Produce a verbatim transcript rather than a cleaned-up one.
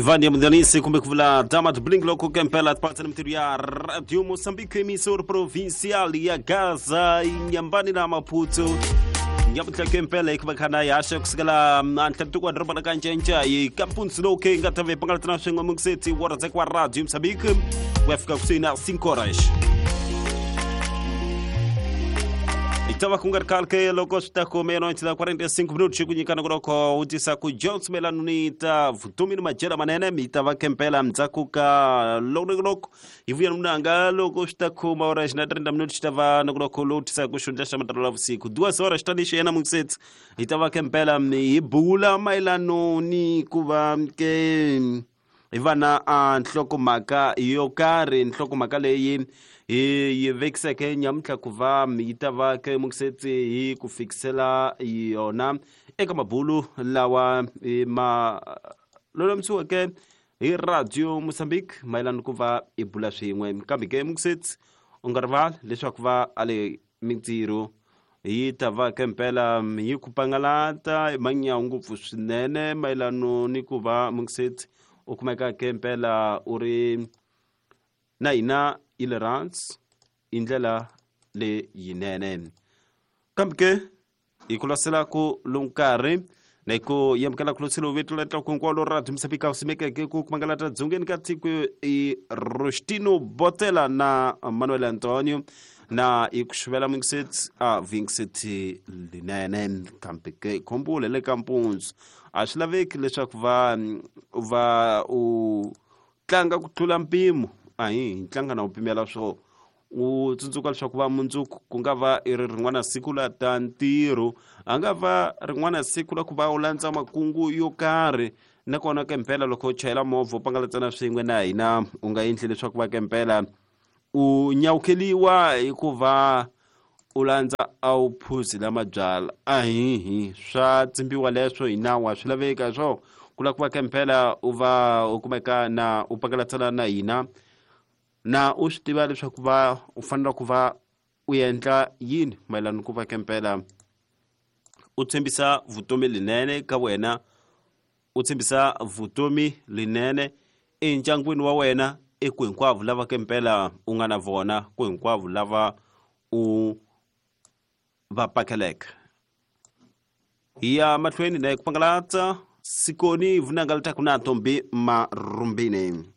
Ivani Mdanisi kumbe kuvula Damat Blink Loco Campela parte na mtiru ya Radio Moçambique emissora provincial ya Gaza Nyambani na Maputo Nyabutla Campela ikubakana ya asha kusigala antatuku wa droba na kancha i Kampunsi Loke ngatave pangalatana shengwa mungseti waraze kwa Radio Moçambique wafika kusina cinco horas. Itava kungarkal ke locos ta comendo antes da quarenta e cinco minutos kunyikana goroko utisa ku Jones Melanunita vutumi majera manene mitava kempela mzaku ka logolok ivuya mnanga locos ta ku horas na trinta minutos tava na goroko utisa ku shundasha matala usiku duas horas tanisha na mungset itava kempela ibula Melanuni kuva ke ivana anhloko maka yokare nhloko maka leyi e vexa ke nyamtla kuva mitava ke mungsetsi hi ku fixela yona eka mabulu lawa ma lolomtsuwa ke hi Radio Moçambique mailana kuva ibula swin'we kambe ke mungsetsi ungarval leswaku va ale mintsiro hi tava ke mpela hi ku pangalata manya ngopfu swinene mailano ni kuva mungsetsi u kumeka ke mpela uri na ina ilerance indlela le yinene kamke ikulasela ku lunkari na ku yamkala kuloselo vetu leta ku kwalo Radio Moçambique usimeke ke ku kumangalata dzungeni kati ku i Rostino Botela na Manuel Antonio na ikushvela mungset a vingseti linene kamke kombule le kampunzi ashilavek leswaku va va u tlanga ku tlula mpimo ahi ntlanga na upimela swo u tsundzuka leswaku va mundzuku ku nga va i rin'wana siku la ta ntiro a nga va rin'wana siku la ku va u landza makungu yo karhi nakona kempela loko u chayela movha u pangaletsana swin'we na hina u nga endli leswaku va kempela u nyawukeliwa hikuva u landza a wu phuzi la mabyala ahihi swa tsimbiwa leswo hi nawu a swi laveka swo kula ku va kempela u va u kumeka na u pangaletsana na hina na u swi tiva leswaku va u fanele ku va u endla yini mayelana ku va kempela u tshembisa vutomi linene ka wena u tshembisa vutomi linene endyangwini wa wena eku hinkwavo lava kempela u nga na vona ku hinkwavo lava u va pakeleka ya mahlweni na ku pangalata sikoni vunanga lita kuna tombi marumbini.